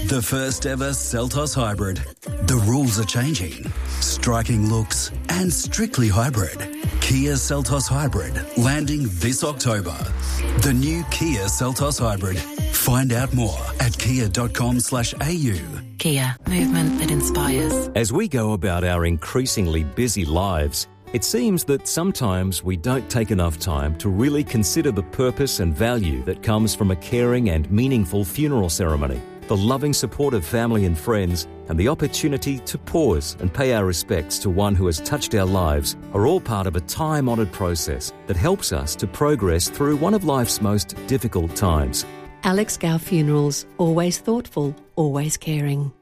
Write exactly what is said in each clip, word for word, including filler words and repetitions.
The first ever Seltos Hybrid. The rules are changing. Striking looks and strictly hybrid. Kia Seltos Hybrid, landing this October. The new Kia Seltos Hybrid. Find out more at kia.com slash au. Kia, movement that inspires. As we go about our increasingly busy lives, it seems that sometimes we don't take enough time to really consider the purpose and value that comes from a caring and meaningful funeral ceremony. The loving support of family and friends, and the opportunity to pause and pay our respects to one who has touched our lives are all part of a time-honoured process that helps us to progress through one of life's most difficult times. Alex Gow Funerals, always thoughtful, always caring.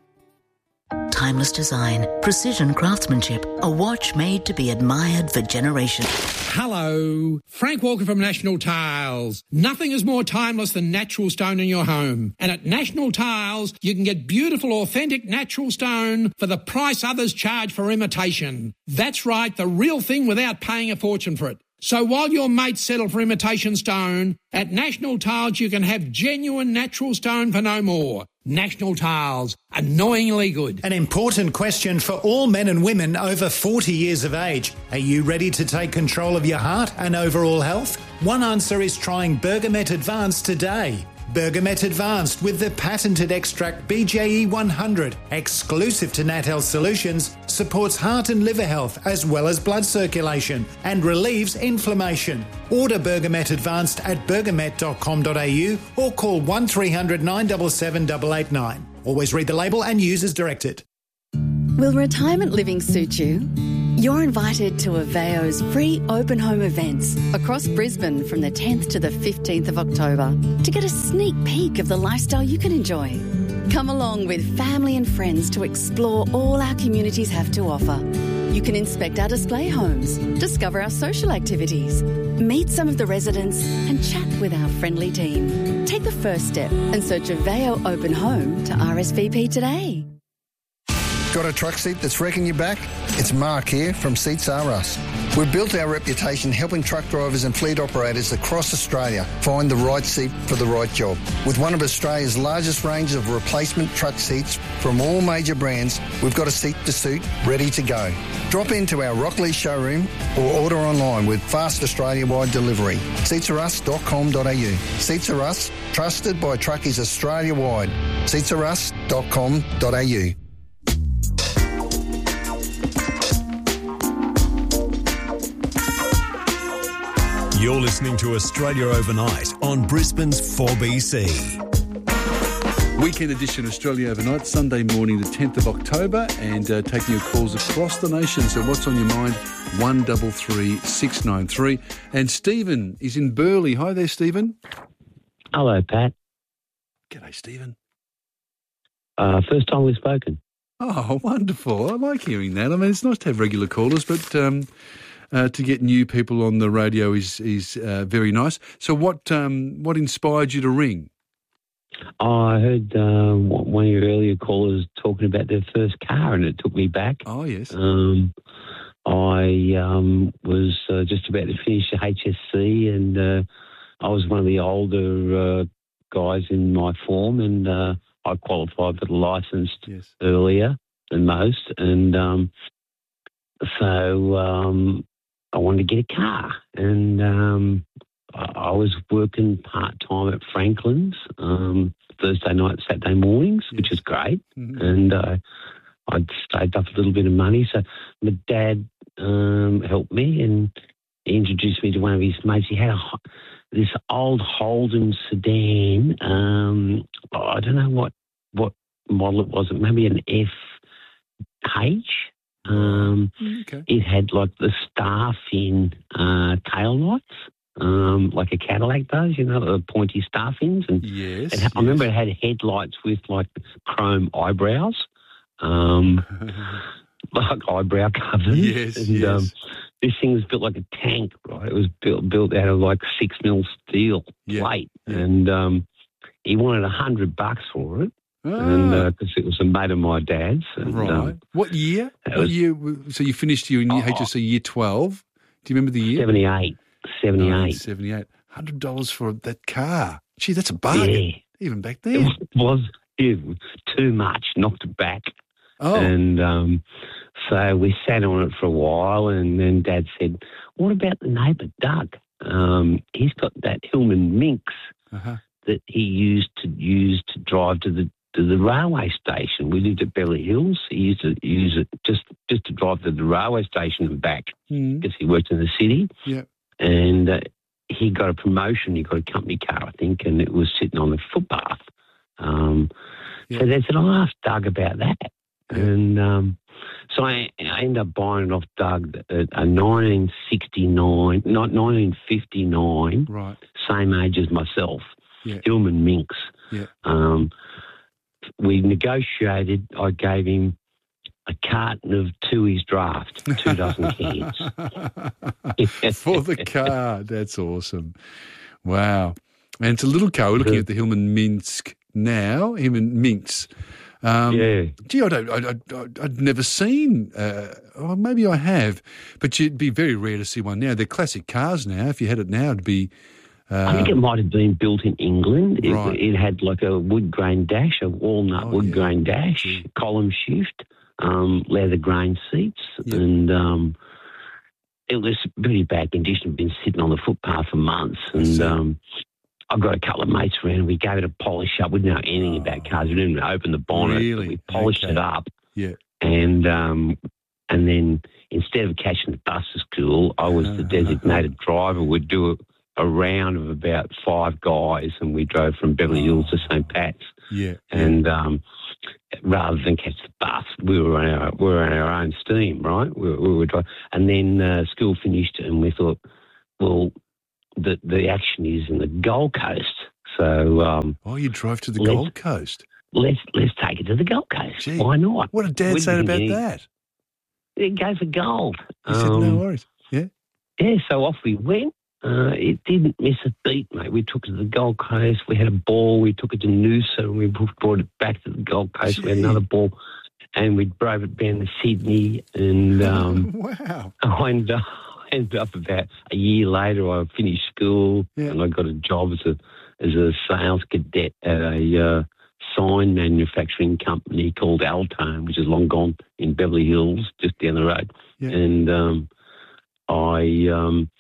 Timeless design, precision craftsmanship, a watch made to be admired for generations. Hello, Frank Walker from National Tiles. Nothing is more timeless than natural stone in your home. And at National Tiles, you can get beautiful, authentic natural stone for the price others charge for imitation. That's right, the real thing without paying a fortune for it. So while your mates settle for imitation stone, at National Tiles you can have genuine natural stone for no more. National Tiles, annoyingly good. An important question for all men and women over forty years of age. Are you ready to take control of your heart and overall health? One answer is trying Bergamet Advanced today. Bergamet Advanced with the patented extract B J E one hundred, exclusive to Nat Health Solutions, supports heart and liver health as well as blood circulation and relieves inflammation. Order Bergamet Advanced at bergamet dot com dot a u or call one three hundred nine seven seven eight eight nine. Always read the label and use as directed. Will retirement living suit you? You're invited to Aveo's free open home events across Brisbane from the tenth to the fifteenth of October to get a sneak peek of the lifestyle you can enjoy. Come along with family and friends to explore all our communities have to offer. You can inspect our display homes, discover our social activities, meet some of the residents and chat with our friendly team. Take the first step and search Aveo Open Home to R S V P today. Got a truck seat that's wrecking your back? It's Mark here from Seats R Us. We've built our reputation helping truck drivers and fleet operators across Australia find the right seat for the right job. With one of Australia's largest ranges of replacement truck seats from all major brands, we've got a seat to suit ready to go. Drop into our Rockley showroom or order online with fast Australia-wide delivery. seats r us dot com dot a u. Seats R Us, trusted by truckies Australia-wide. seats r us dot com dot a u. You're listening to Australia Overnight on Brisbane's four B C. Weekend edition of Australia Overnight, Sunday morning the tenth of October, and uh, taking your calls across the nation. So what's on your mind? one three three six nine three. And Stephen is in Burleigh. Hi there, Stephen. Hello, Pat. G'day, Stephen. Uh, first time we've spoken. Oh, wonderful. I like hearing that. I mean, it's nice to have regular callers, but um, uh, to get new people on the radio is is uh, very nice. So what um, what inspired you to ring? Oh, I heard um, one of your earlier callers talking about their first car, and it took me back. Oh, yes. Um, I um, was uh, just about to finish the H S C, and uh, I was one of the older uh, guys in my form, and uh, I qualified for the licence yes. earlier than most, and um, so um, I wanted to get a car, and um, I, I was working part-time at Franklin's um, Thursday night, Saturday mornings, yes. which is great, mm-hmm. and uh, I'd saved up a little bit of money, so my dad um, helped me, and he introduced me to one of his mates. He had a, this old Holden sedan. Um, I don't know what, what model it was. Maybe an F H. Um, okay. It had like the star fin uh, tail lights, um, like a Cadillac does, you know, the pointy star fins. And yes, it, yes. I remember it had headlights with like chrome eyebrows. Um, like eyebrow covers. Yes, and, yes. Um, this thing was built like a tank, right? It was built built out of like six mil steel yeah. plate, yeah. and um, he wanted a hundred bucks for it, ah. and because uh, it was a mate of my dad's. And, right. Um, what year? What was, year? So you finished your oh, H S C year twelve. Do you remember the year? Seventy-eight. Seventy-eight. Seventy-eight. Hundred dollars for that car. Gee, that's a bargain. Yeah. Even back then. It was yeah, too much, knocked it back. Oh. And um, so we sat on it for a while, and then Dad said, what about the neighbour, Doug? Um, he's got that Hillman Minx Uh-huh. that he used to use to drive to the to the railway station. We lived at Beverly Hills. He used to use it just, just to drive to the railway station and back Mm. because he worked in the city. Yeah. And uh, he got a promotion. He got a company car, I think, and it was sitting on the footpath. Um, Yeah. So they said, I'll ask Doug about that. And um, so I, I ended up buying it off Doug at a nineteen sixty-nine, not nineteen fifty-nine, Right. same age as myself, Yeah. Hillman Minx. Yeah. Um, we negotiated. I gave him a carton of Tooheys Draft, two dozen cans. For the car. That's awesome. Wow. And it's a little car. We're looking at the Hillman Minsk now, Hillman Minx. Um, yeah. Gee, I don't, I, I, I'd never seen, uh, oh, maybe I have, but it'd be very rare to see one now. They're classic cars now. If you had it now, it'd be... Uh, I think it might have been built in England. It, Right. it had like a wood grain dash, a walnut Oh, wood yeah. grain dash, Yeah. column shift, um, leather grain seats, Yeah. and um, it was pretty bad condition. Been sitting on the footpath for months, I and see. um, I got a couple of mates around. We gave it a polish up. We didn't know anything about cars. We didn't even open the bonnet. but Really? We polished Okay. it up, Yeah. and um, and then instead of catching the bus to school, I was the designated driver. We'd do it. A round of about five guys, and we drove from Beverly Hills to Saint Pat's. Yeah. And um, rather than catch the bus, we were on our, we were on our own steam, right? We, we were driving. And then uh, school finished, and we thought, well, the the action is in the Gold Coast, so um, Oh, you drove to the Let's- Gold Coast. let's let's take it to the Gold Coast. Gee, Why not? What did Dad We say didn't about get any- that? It go for gold. He said, no Um, worries. Yeah. Yeah, so off we went. Uh, it didn't miss a beat, mate. We took it to the Gold Coast. We had a ball. We took it to Noosa, and we brought it back to the Gold Coast. We had Gee. another ball, and we drove it down to Sydney. And um, Wow. I ended up, I ended up about a year later. I finished school, Yeah. and I got a job as a as a sales cadet at a uh, sign manufacturing company called Altone, which is long gone, in Beverly Hills, just down the road. Yeah. And um, I. Um,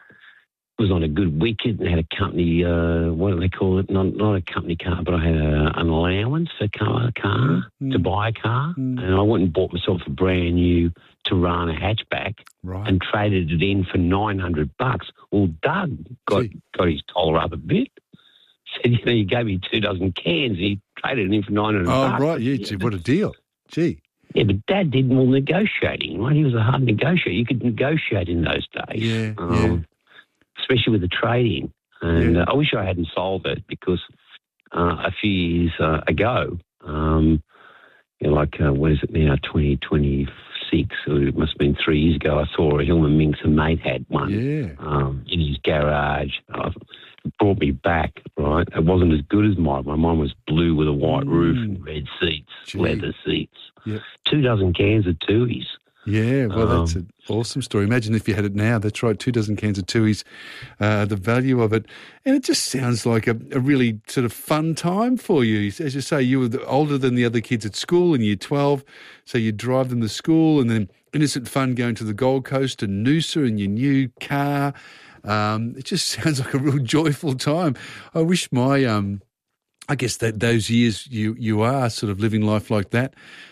was on a good wicket and had a company, uh, what do they call it? Not, not a company car, but I had a, an allowance for car, car Mm. to buy a car. Mm. And I went and bought myself a brand new Tirana hatchback Right. and traded it in for nine hundred bucks. Well, Doug got, Gee. got his collar up a bit. Said, you know, you gave me two dozen cans and he traded it in for nine hundred Oh, bucks. right. Yeah. Gee, what a deal. Gee. Yeah, but Dad did more negotiating, right? He was a hard negotiator. You could negotiate in those days. Yeah, Um, yeah. Especially with the trading. And Yeah. uh, I wish I hadn't sold it because uh, a few years uh, ago, um, you know, like, uh, what is it now, twenty twenty-six, or it must have been three years ago, I saw a Hillman Minx, a mate had one Yeah. um, in his garage. Uh, it brought me back, right? It wasn't as good as mine. My mine was blue with a white roof and red seats, Gee. leather seats. Yeah. Two dozen cans of Tooheys. Yeah, well, that's Um, an awesome story. Imagine if you had it now. That's right, two dozen cans of Tooheys, uh, the value of it. And it just sounds like a, a really sort of fun time for you. As you say, you were the, older than the other kids at school in year twelve, so you drive them to school and then innocent fun going to the Gold Coast and Noosa in your new car. Um, it just sounds like a real joyful time. I wish my... Um, I guess that those years you, you are sort of living life like that.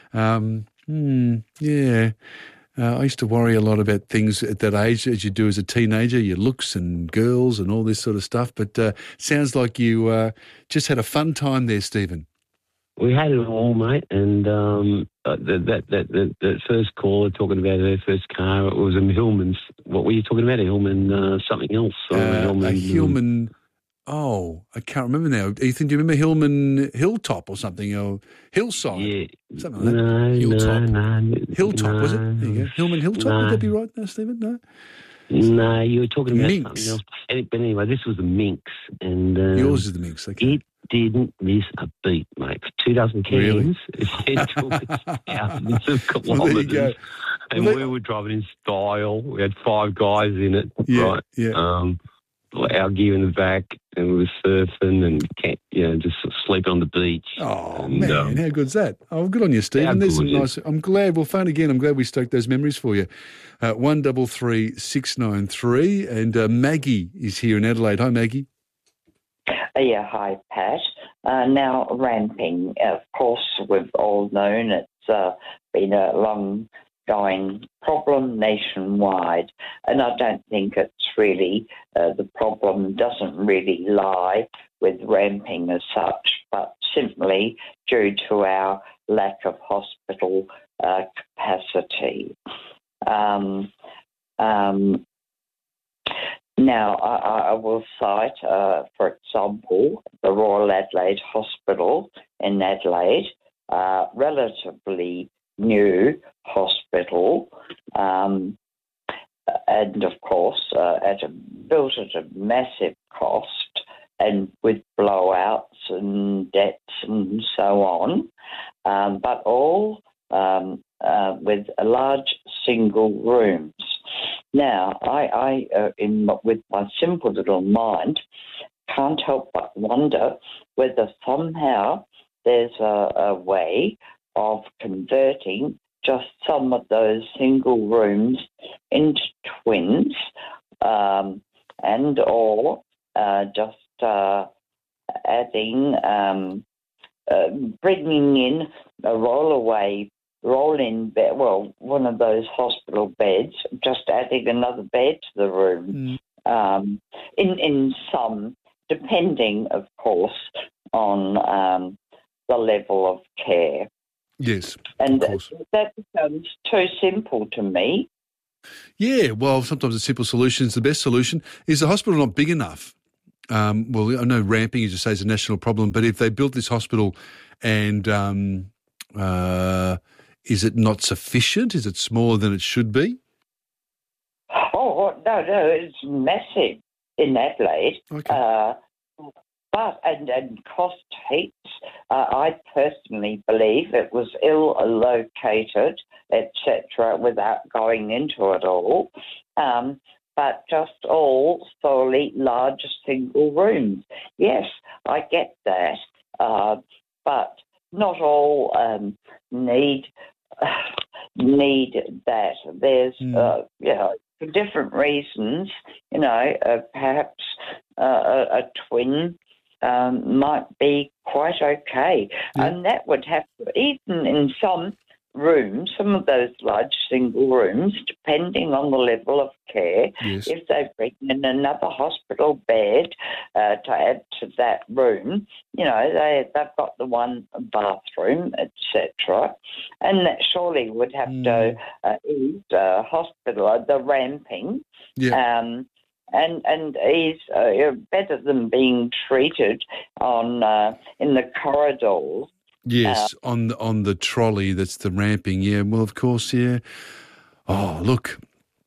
Um, hmm, yeah. Uh, I used to worry a lot about things at that age, as you do as a teenager, your looks and girls and all this sort of stuff. But uh, sounds like you uh, just had a fun time there, Stephen. We had it all, mate, and um, uh, that, that that that that first caller talking about her first car, it was a Hillman's. What were you talking about? A Hillman uh, something else? Or Uh, Hillman, a Hillman, oh, I can't remember now. Ethan, do you remember Hillman Hilltop or something, or Hillside? Yeah. Something like that. No, Hilltop. no, no. Hilltop, no, was it? There you go. Hillman Hilltop, no. would that be right now, Stephen? No? No, you were talking about Minx. something else. And- But anyway, this was the Minx, and um, Yours is the Minx, okay. it didn't miss a beat, mate. For two dozen cans, Really? it took us thousands of kilometres. Well, there you go. And Well, we were driving in style. We had five guys in it, Yeah, right? yeah. Um, our gear in the back, and we were surfing and, you know, just sleeping on the beach. Oh, and, man, um, how good's that? Oh, good on you, Stephen. There's some nice. I'm glad. Well, phone again. I'm glad we stoked those memories for you. Uh, one double three six nine three, and uh, Maggie is here in Adelaide. Hi, Maggie. Uh, yeah, hi, Pat. Uh, now, ramping. Of course, we've all known it's uh, been a long-going problem nationwide, and I don't think it's really, uh, the problem doesn't really lie with ramping as such, but simply due to our lack of hospital uh, capacity. Um, um, now, I, I will cite, uh, for example, the Royal Adelaide Hospital in Adelaide, uh, relatively new hospital, um, and of course, uh, at a, built at a massive cost and with blowouts and debts and so on, um, but all um, uh, with large single rooms. Now, I, I uh, in, with my simple little mind, can't help but wonder whether somehow there's a, a way of converting just some of those single rooms into twins, um, and or uh, just uh, adding, um, uh, bringing in a roll-away, roll-in bed, well, one of those hospital beds, just adding another bed to the room, mm. um, in, in some, depending, of course, on um, the level of care. Yes, and of course. That becomes too simple to me. Yeah, well, sometimes a simple solution is the best solution. Is the hospital not big enough? Um, well, I know ramping, as you say, is a national problem, but if they built this hospital and um, uh, is it not sufficient? Is it smaller than it should be? Oh, no, no, it's massive in Adelaide. Okay. Uh, but, and, and cost heaps. Uh, I personally believe it was ill located, et cetera, without going into it all. Um, but just all solely large single rooms. Yes, I get that, uh, but not all um, need uh, need that. There's, mm. uh, you know, for different reasons, you know, uh, perhaps uh, a, a twin um, might be quite okay. Yeah. And that would have to, even in some rooms, some of those large single rooms, depending on the level of care, yes. if they bring in another hospital bed uh, to add to that room, you know, they, they've got the one bathroom, et cetera, and that surely would have mm. to uh, ease uh, hospital, uh, the ramping, yeah. um, and and ease uh, better than being treated on uh, in the corridors. Yes, uh, on the, on the trolley, that's the ramping. Yeah, well, of course, yeah. Oh, look,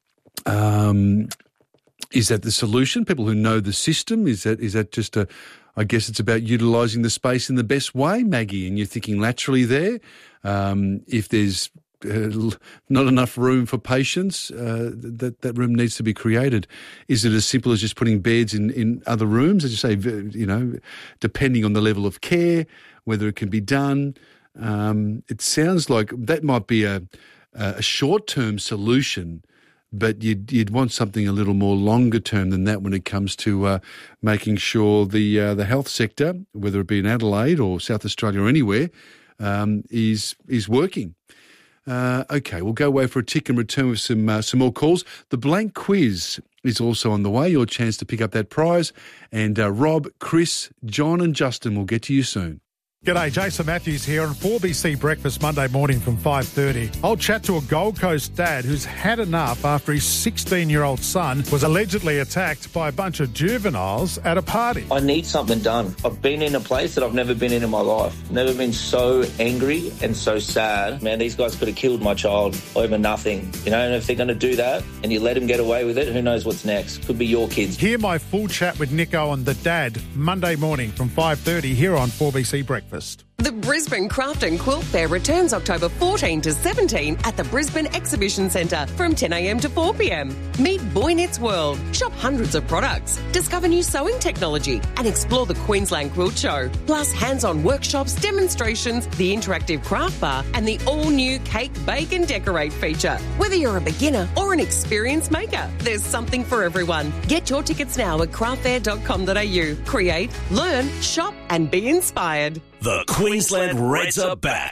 um, is that the solution? People who know the system, is that is that just a? I guess it's about utilising the space in the best way, Maggie. And you're thinking laterally there. Um, if there's uh, not enough room for patients, uh, that that room needs to be created. Is it as simple as just putting beds in, in other rooms? As you say, you know, depending on the level of care, whether it can be done. Um, it sounds like that might be a, a short-term solution, but you'd, you'd want something a little more longer-term than that when it comes to uh, making sure the uh, the health sector, whether it be in Adelaide or South Australia or anywhere, um, is is working. Uh, okay, we'll go away for a tick and return with some uh, some more calls. The blank quiz is also on the way, your chance to pick up that prize. And uh, Rob, Chris, John and Justin will get to you soon. G'day, Jason Matthews here on four B C Breakfast Monday morning from five thirty. I'll chat to a Gold Coast dad who's had enough after his sixteen-year-old son was allegedly attacked by a bunch of juveniles at a party. I need something done. I've been in a place that I've never been in in my life. Never been so angry and so sad. Man, these guys could have killed my child over nothing. You know, and if they're going to do that and you let them get away with it, who knows what's next? Could be your kids. Hear my full chat with Nico on The Dad Monday morning from five thirty here on four B C Breakfast. The Brisbane Craft and Quilt Fair returns October fourteenth to seventeenth at the Brisbane Exhibition Centre from ten a m to four p m. Meet Boy Knits World, shop hundreds of products, discover new sewing technology and explore the Queensland Quilt Show. Plus hands-on workshops, demonstrations, the interactive craft bar and the all-new Cake, Bake and Decorate feature. Whether you're a beginner or an experienced maker, there's something for everyone. Get your tickets now at craft fair dot com dot a u. Create, learn, shop and be inspired. The Queensland Reds are back.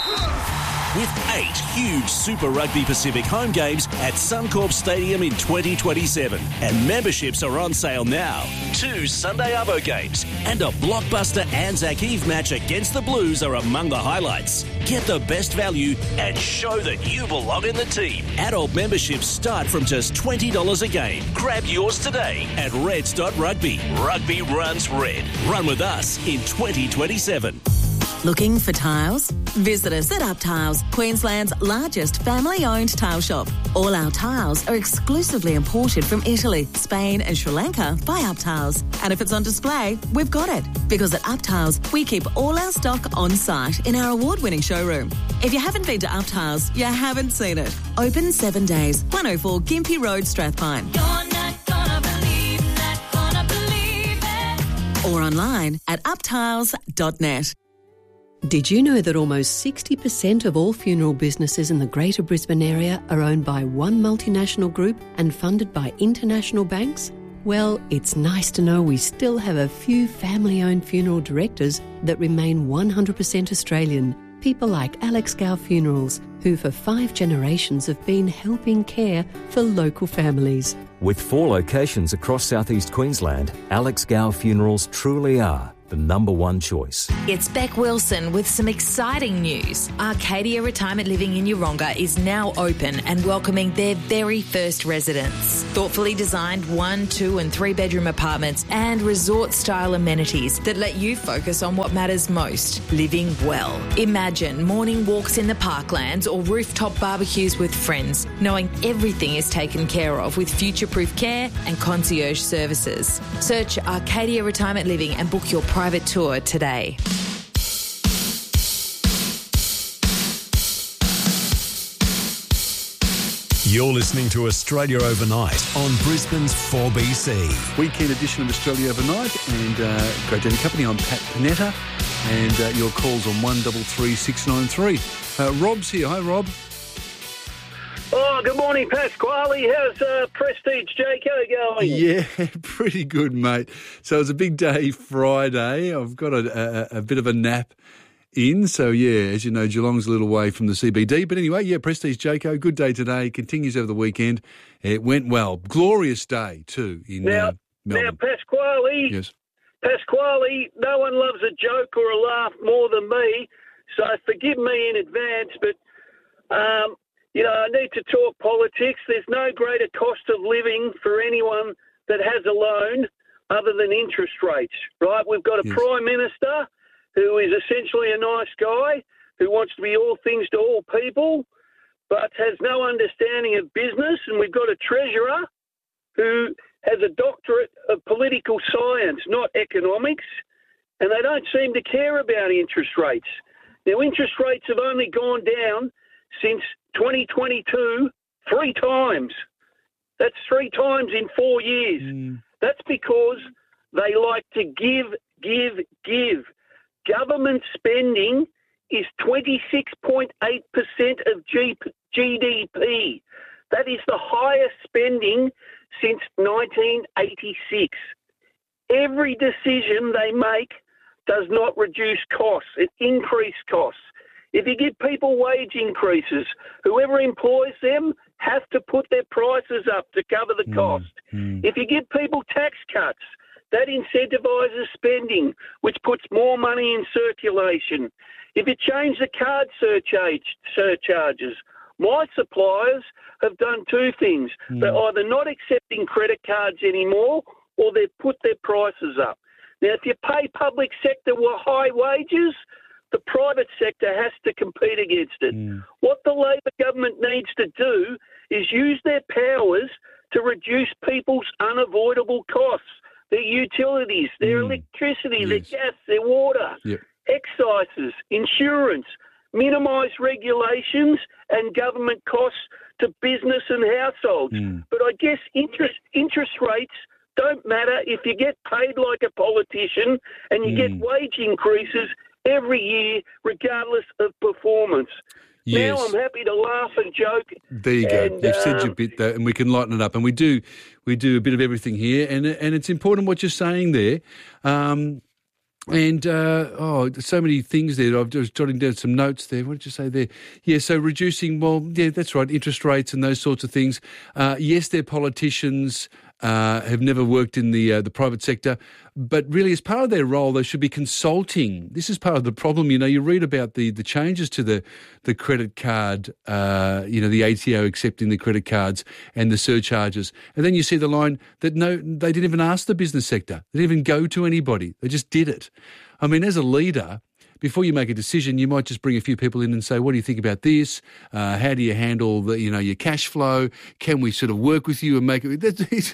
With eight huge Super Rugby Pacific home games at Suncorp Stadium in twenty twenty-seven. And memberships are on sale now. Two Sunday Arvo games and a blockbuster Anzac Eve match against the Blues are among the highlights. Get the best value and show that you belong in the team. Adult memberships start from just twenty dollars a game. Grab yours today at reds dot rugby. Rugby runs red. Run with us in twenty twenty-seven. Looking for tiles? Visit us at Up Tiles, Queensland's largest family-owned tile shop. All our tiles are exclusively imported from Italy, Spain and Sri Lanka by Up Tiles. And if it's on display, we've got it. Because at Up Tiles, we keep all our stock on site in our award-winning showroom. If you haven't been to Up Tiles, you haven't seen it. Open seven days, one oh four Gympie Road, Strathpine. You're not gonna believe, not gonna believe it. Or online at up tiles dot net. Did you know that almost sixty percent of all funeral businesses in the Greater Brisbane area are owned by one multinational group and funded by international banks? Well, it's nice to know we still have a few family-owned funeral directors that remain one hundred percent Australian. People like Alex Gow Funerals, who for five generations have been helping care for local families. With four locations across southeast Queensland, Alex Gow Funerals truly are the number one choice. It's Beck Wilson with some exciting news. Arcadia Retirement Living in Yeronga is now open and welcoming their very first residents. Thoughtfully designed one, two and three bedroom apartments and resort style amenities that let you focus on what matters most, living well. Imagine morning walks in the parklands or rooftop barbecues with friends, knowing everything is taken care of with future-proof care and concierge services. Search Arcadia Retirement Living and book your private tour today. You're listening to Australia Overnight on Brisbane's four B C. Weekend edition of Australia Overnight, and uh, great day to company. I'm Pat Panetta, and uh, your calls on one three three six nine three. Uh, Rob's here. Hi, Rob. Oh, good morning, Pasquale. How's uh, Prestige J K going? Yeah, pretty good, mate. So it's a big day Friday. I've got a, a, a bit of a nap in. So, yeah, as you know, Geelong's a little way from the C B D. But anyway, yeah, Prestige J K, good day today. Continues over the weekend. It went well. Glorious day, too, in now, uh, Melbourne. Now, Pasquale, yes. Pasquale, no one loves a joke or a laugh more than me. So forgive me in advance, but... Um, You know, I need to talk politics. There's no greater cost of living for anyone that has a loan other than interest rates, right? We've got a yes. Prime Minister who is essentially a nice guy who wants to be all things to all people but has no understanding of business. And we've got a Treasurer who has a doctorate of political science, not economics, and they don't seem to care about interest rates. Now, interest rates have only gone down since twenty twenty-two, three times. That's three times in four years. Mm. That's because they like to give, give, give. Government spending is twenty-six point eight percent of G D P. That is the highest spending since nineteen eighty-six. Every decision they make does not reduce costs, it increases costs. If you give people wage increases, whoever employs them have to put their prices up to cover the cost. Mm, mm. If you give people tax cuts, that incentivises spending, which puts more money in circulation. If you change the card surcharge, surcharges, my suppliers have done two things. Mm. They're either not accepting credit cards anymore or they've put their prices up. Now, if you pay public sector high wages, the private sector has to compete against it. Mm. What the Labor government needs to do is use their powers to reduce people's unavoidable costs, their utilities, their mm. electricity, yes. their gas, their water. Yep. excises, insurance, minimise regulations and government costs to business and households. Mm. But I guess interest interest rates don't matter if you get paid like a politician and you Mm. get wage increases every year regardless of performance. Yes. Now I'm happy to laugh and joke. There you go. And, You've said your um, bit, though, and we can lighten it up. And we do, we do a bit of everything here, and and it's important what you're saying there. Um, and uh, oh, there's so many things there. I've just jotting down some notes there. What did you say there? Yeah, so reducing. Well, yeah, that's right. Interest rates and those sorts of things. Uh, yes, they're politicians. Uh, have never worked in the uh, the private sector, but really as part of their role, they should be consulting. This is part of the problem. You know, you read about the, the changes to the the credit card, uh, you know, the A T O accepting the credit cards and the surcharges, and then you see the line that no, they didn't even ask the business sector. They didn't even go to anybody. They just did it. I mean, as a leader, before you make a decision, you might just bring a few people in and say, what do you think about this? Uh, how do you handle the, you know, your cash flow? Can we sort of work with you and make it? That's,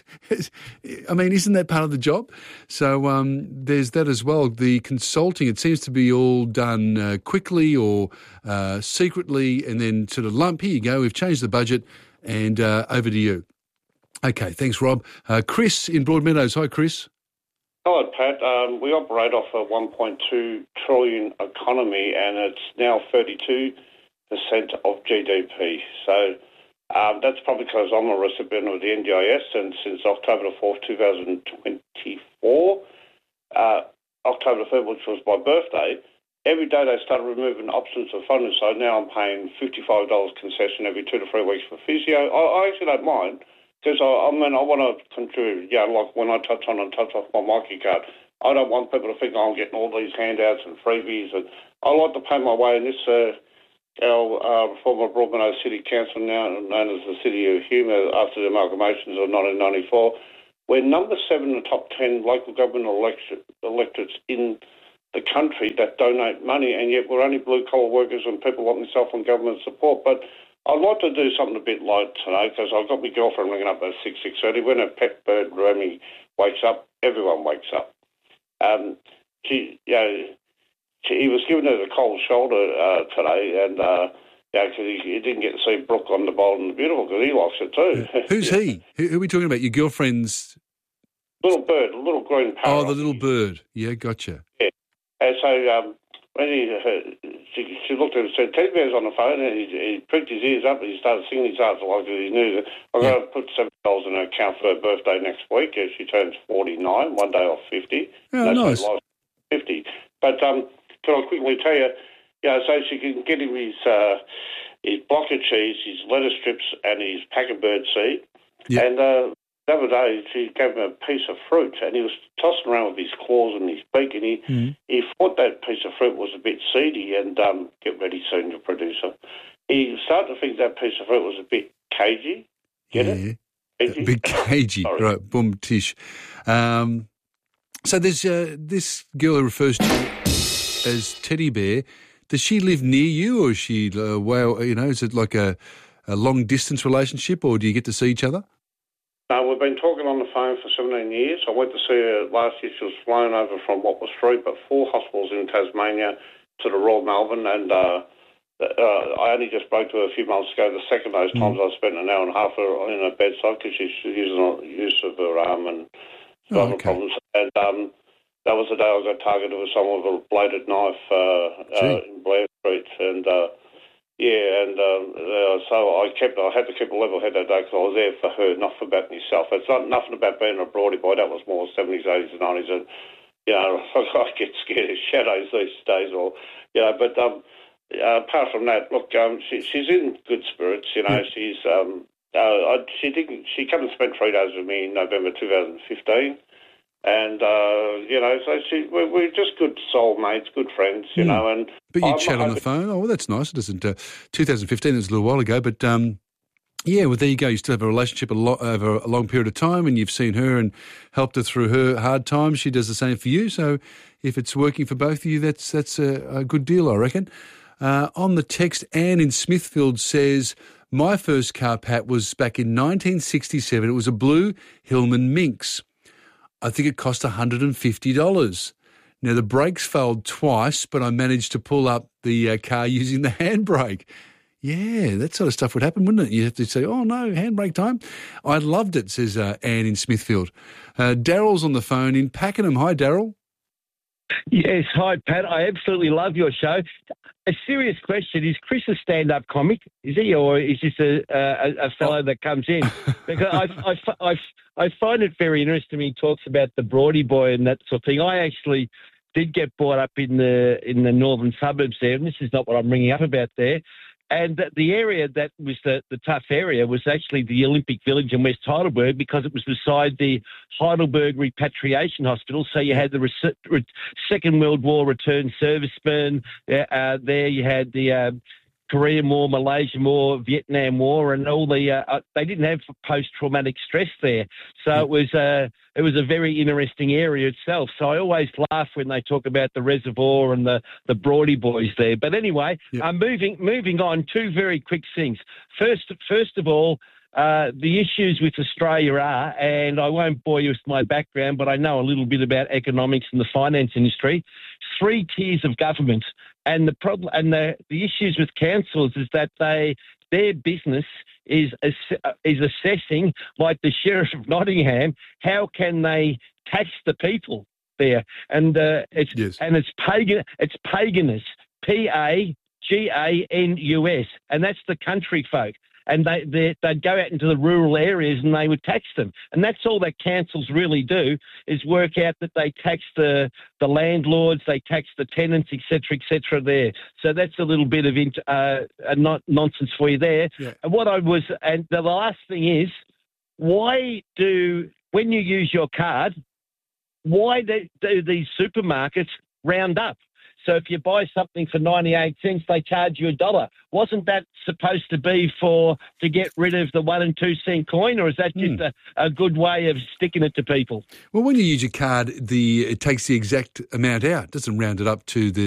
I mean, isn't that part of the job? So um, there's that as well. The consulting, it seems to be all done uh, quickly or uh, secretly and then sort of lump, here you go, we've changed the budget and uh, over to you. Okay, thanks, Rob. Uh, Chris in Broadmeadows. Hi, Chris. Hello, Pat. Um, we operate off a one point two trillion economy, and it's now thirty-two percent of G D P. So um, that's probably because I'm a recipient of the N D I S, and since October the fourth, two thousand twenty-four, uh, October the third, which was my birthday, every day they started removing options of funding. So now I'm paying fifty-five dollars concession every two to three weeks for physio. I, I actually don't mind. Because, I, I mean, I want to contribute, yeah, like when I touch on and touch off my Mikey card, I don't want people to think, oh, I'm getting all these handouts and freebies. And I like to pay my way. And this, uh, our uh, former Broadmeadows City Council, now known as the City of Humour, after the amalgamations of nineteen ninety-four, we're number seven in the top ten local government elect- electorates in the country that donate money, and yet we're only blue-collar workers and people like myself on government support. But I'd like to do something a bit light today because I've got my girlfriend ringing up at six, six thirty. When her pet bird, Remy, wakes up, everyone wakes up. Um, she, you know, she, he was giving her the cold shoulder uh, today, and uh, yeah, because he, he didn't get to see Brooke on The Bold and the Beautiful because he likes it too. Who's yeah. he? Who, who are we talking about? Your girlfriend's... Little bird, a little green parrot. Oh, the little bird. Yeah, gotcha. Yeah. And so um, when he, uh, she, she looked at him and said, Teddy Bear's on the phone, and he, he pricked his ears up and he started singing his heart like he knew that I'm yeah. going to put seven dollars in her account for her birthday next week as she turns forty-nine, one day off fifty. Oh, no, nice. fifty. But um, can I quickly tell you, you know, so she can get him his, uh, his block of cheese, his lettuce strips and his pack of bird seed. Yeah. And uh, the other day, she gave him a piece of fruit, and he was tossing around with his claws and his beak, and he, mm. he thought that piece of fruit was a bit seedy, and um, get ready soon, your producer. He started to think that piece of fruit was a bit cagey. Get yeah. it? Cagey? A bit cagey. Right, boom, tish. Um, so there's uh, this girl who refers to you as Teddy Bear. Does she live near you, or is she, uh, well, you know, is it like a, a long-distance relationship, or do you get to see each other? No, we've been talking on the phone for seventeen years. I went to see her last year. She was flown over from what was three but four hospitals in Tasmania to the Royal Melbourne, and uh, uh, I only just spoke to her a few months ago. The second of those times mm. I spent an hour and a half in her bedside because she's using use of her arm and oh, other okay. problems. And um, that was the day I got targeted with someone with a bladed knife uh, uh, in Blair Street, and uh, yeah, and um, uh, so I kept. I had to keep a level head that day because I was there for her, not for about myself. It's not nothing about being a broadie boy. That was more seventies, eighties, and nineties, and you know, I get scared of shadows these days, or you know. But um, uh, apart from that, look, um, she, she's in good spirits. You know, yeah. she's um, uh, I, she didn't. She came and spent three days with me in November two thousand fifteen. And, uh, you know, so she, we're, we're just good soulmates, good friends, you mm. know. And But you I'm, chat on I, the phone. Oh, well, that's nice. It isn't uh, twenty fifteen, it was a little while ago. But, um, yeah, well, there you go. You still have a relationship a lo- over a long period of time, and you've seen her and helped her through her hard times. She does the same for you. So if it's working for both of you, that's that's a, a good deal, I reckon. Uh, on the text, Anne in Smithfield says, my first car, Pat, was back in nineteen sixty-seven. It was a blue Hillman Minx. I think it cost one hundred fifty dollars. Now, the brakes failed twice, but I managed to pull up the uh, car using the handbrake. Yeah, that sort of stuff would happen, wouldn't it? You have to say, oh, no, handbrake time. I loved it, says uh, Anne in Smithfield. Uh, Daryl's on the phone in Pakenham. Hi, Daryl. Yes, hi, Pat. I absolutely love your show. A serious question, is Chris a stand-up comic? Is he, or is this a, a, a fellow that comes in? Because I, I, I, I find it very interesting when he talks about the Broady boy and that sort of thing. I actually did get brought up in the in the northern suburbs there, and this is not what I'm ringing up about there. And the area that was the, the tough area was actually the Olympic Village in West Heidelberg, because it was beside the Heidelberg Repatriation Hospital. So you had the re- re- Second World War returned servicemen. Uh, there you had the uh, Korean War, Malaysian War, Vietnam War, and all the. Uh, they didn't have post-traumatic stress there, so it was uh, it was a very interesting area itself. So I always laugh when they talk about the reservoir and the the Broady boys there. But anyway, yeah. I'm moving moving on. Two very quick things. First, first of all. Uh, the issues with Australia are, and I won't bore you with my background, but I know a little bit about economics and the finance industry, three tiers of government. And the problem and the, the issues with councils is that they their business is is assessing, like the Sheriff of Nottingham, how can they tax the people there? And uh, it's yes. and it's pagan it's paganus, P A G A N U S, and that's the country folk. And they, they, they'd go out into the rural areas and they would tax them. And that's all that councils really do, is work out that they tax the, the landlords, they tax the tenants, et cetera, et cetera there. So that's a little bit of int- uh, a not- nonsense for you there. Yeah. And what I was, and the last thing is, why do, when you use your card, why do, do these supermarkets round up? So if you buy something for ninety-eight cents, they charge you a dollar. Wasn't that supposed to be for to get rid of the one and two cent coin, or is that just mm. a, a good way of sticking it to people? Well, when you use your card, the it takes the exact amount out. It doesn't round it up to the